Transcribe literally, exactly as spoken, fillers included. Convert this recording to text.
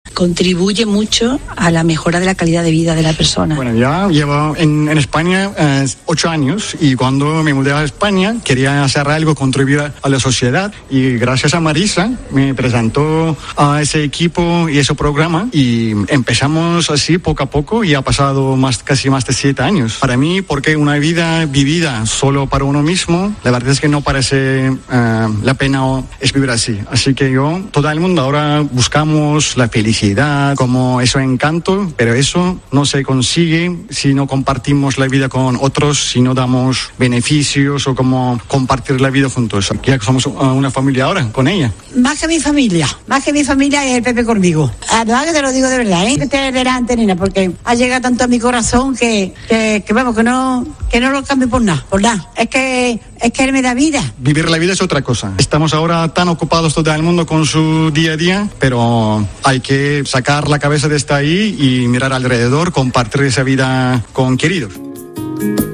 contribuye mucho a la mejora de la calidad de vida de la persona. Bueno, ya llevo en, en España eh, ocho años y cuando me mudé a España quería hacer algo, contribuir a, a la sociedad y gracias a Marisa me presentó a ese equipo y ese programa y empezamos así poco a poco y ha pasado más, casi más de siete años. Para mí, porque una vida vivida solo para uno mismo, la verdad es que no parece uh, la pena es vivir así. Así que yo, todo el mundo ahora buscamos la felicidad, como eso encanto, pero eso no se consigue si no compartimos la vida con otros, si no damos beneficios o como compartir la vida juntos. Aquí somos una familia ahora con ella. Más que mi familia, más que mi familia es el Pepe conmigo. La verdad que te lo digo de verdad, ¿eh? Que te delante, nena, porque ha llegado tanto a mi corazón que, que, que vamos, que no, que no lo cambio por nada, por nada. Es que, es que él me da vida. Vivir la vida es otra cosa. Estamos ahora tan ocupados todo el mundo con su día a día, pero hay que sacar la cabeza de esta ahí y mirar alrededor, compartir esa vida con queridos.